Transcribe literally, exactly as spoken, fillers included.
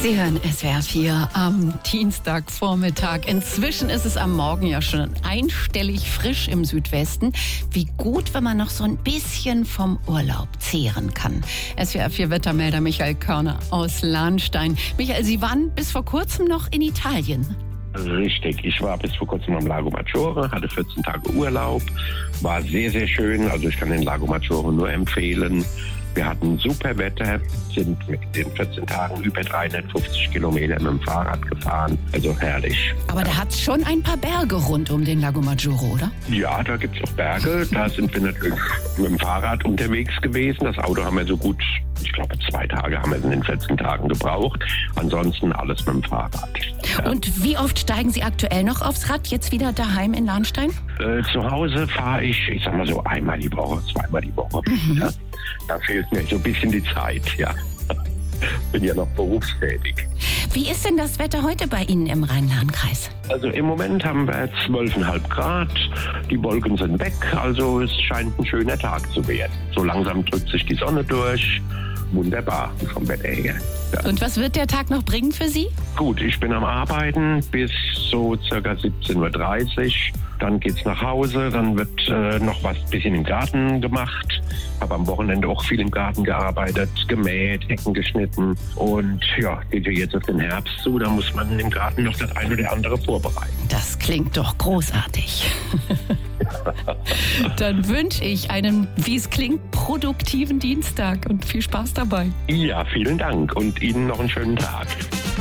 Sie hören S W R vier am Dienstagvormittag. Inzwischen ist es am Morgen ja schon einstellig frisch im Südwesten. Wie gut, wenn man noch so ein bisschen vom Urlaub zehren kann. S W R vier Wettermelder Michael Körner aus Lahnstein. Michael, Sie waren bis vor kurzem noch in Italien. Richtig, ich war bis vor kurzem am Lago Maggiore, hatte vierzehn Tage Urlaub, war sehr, sehr schön, also ich kann den Lago Maggiore nur empfehlen. Wir hatten super Wetter, sind mit den vierzehn Tagen über dreihundertfünfzig Kilometer mit dem Fahrrad gefahren, also herrlich. Aber da hat es schon ein paar Berge rund um den Lago Maggiore, oder? Ja, da gibt es auch Berge, da sind wir natürlich mit dem Fahrrad unterwegs gewesen. Das Auto haben wir so gut, ich glaube zwei Tage haben wir in den vierzehn Tagen gebraucht, ansonsten alles mit dem Fahrrad. Ja. Und wie oft steigen Sie aktuell noch aufs Rad, jetzt wieder daheim in Lahnstein? Äh, zu Hause fahre ich, ich sag mal so einmal die Woche, zweimal die Woche. Mhm. Ja. Da fehlt mir so ein bisschen die Zeit, ja. Bin ja noch berufstätig. Wie ist denn das Wetter heute bei Ihnen im Rhein-Lahn-Kreis? Also im Moment haben wir zwölf Komma fünf Grad, die Wolken sind weg, also es scheint ein schöner Tag zu werden. So langsam drückt sich die Sonne durch, wunderbar vom Wetter her. Ja. Und was wird der Tag noch bringen für Sie? Gut, ich bin am Arbeiten bis so circa siebzehn Uhr dreißig. Dann geht's nach Hause, dann wird äh, noch was bisschen im Garten gemacht. Habe am Wochenende auch viel im Garten gearbeitet, gemäht, Hecken geschnitten. Und ja, geht ja jetzt auf den Herbst zu, da muss man im Garten noch das eine oder andere vorbereiten. Das klingt doch großartig. Dann wünsche ich einen, wie es klingt, produktiven Dienstag und viel Spaß dabei. Ja, vielen Dank und Ihnen noch einen schönen Tag.